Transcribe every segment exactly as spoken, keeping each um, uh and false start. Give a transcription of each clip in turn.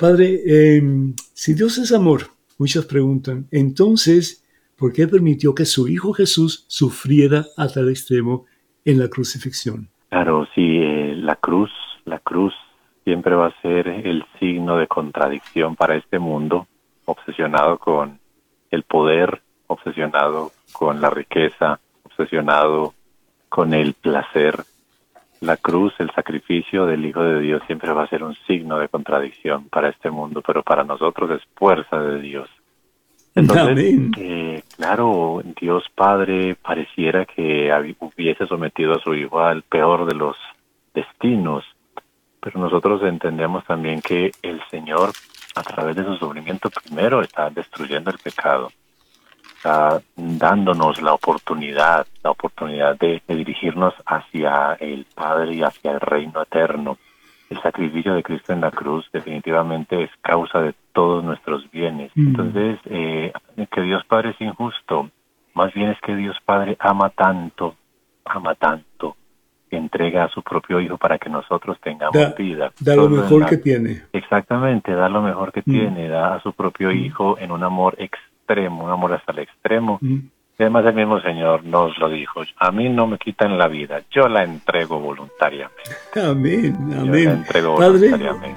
Padre, eh, si Dios es amor, muchos preguntan, entonces, ¿por qué permitió que su Hijo Jesús sufriera a tal extremo en la crucifixión? Claro, sí, eh, la cruz, la cruz siempre va a ser el signo de contradicción para este mundo, obsesionado con el poder, obsesionado con la riqueza, obsesionado con el placer. La cruz, el sacrificio del Hijo de Dios siempre va a ser un signo de contradicción para este mundo, pero para nosotros es fuerza de Dios. Entonces, Amén. eh, claro, Dios Padre pareciera que hubiese sometido a su Hijo al peor de los destinos, pero nosotros entendemos también que el Señor, a través de su sufrimiento, primero está destruyendo el pecado, está dándonos la oportunidad, la oportunidad de, de dirigirnos hacia el Padre y hacia el reino eterno. El sacrificio de Cristo en la cruz definitivamente es causa de todos nuestros bienes. Mm. Entonces, eh, que Dios Padre es injusto, más bien es que Dios Padre ama tanto, ama tanto, que entrega a su propio Hijo para que nosotros tengamos da, vida. Da lo mejor la, que tiene. Exactamente, da lo mejor que mm. tiene, da a su propio mm. Hijo en un amor extremo, un amor hasta el extremo. Mm. Y además el mismo Señor nos lo dijo, a mí no me quitan la vida, yo la entrego voluntariamente. Amén, amén. Yo la entrego Padre, voluntariamente.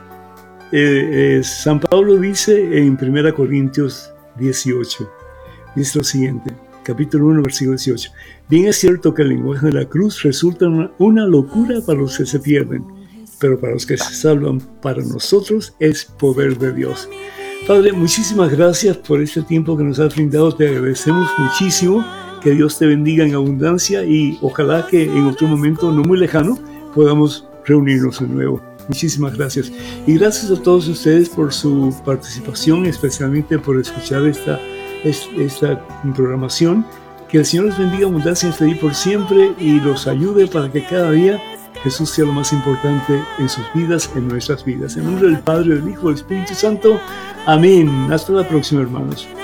Eh, eh, San Pablo dice en primera Corintios dieciocho, dice lo siguiente, capítulo uno, versículo dieciocho. Bien es cierto que el lenguaje de la cruz resulta una, una locura para los que se pierden, pero para los que se salvan, para nosotros es poder de Dios. Padre, muchísimas gracias por este tiempo que nos has brindado, te agradecemos muchísimo, que Dios te bendiga en abundancia y ojalá que en otro momento no muy lejano podamos reunirnos de nuevo. Muchísimas gracias. Y gracias a todos ustedes por su participación, especialmente por escuchar esta, esta programación. Que el Señor los bendiga abundancia hasta ahí por siempre y los ayude para que cada día Jesús sea lo más importante en sus vidas, en nuestras vidas. En nombre del Padre, del Hijo y del Espíritu Santo. Amén. Hasta la próxima, hermanos.